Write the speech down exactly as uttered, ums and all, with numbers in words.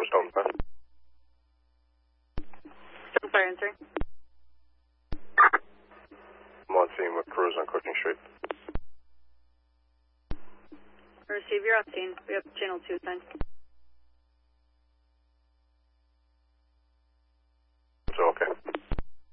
Stone Fire. Stone Fire answering. I'm on scene with crews on Cushing Street. Receive your up scene. We have channel two sign.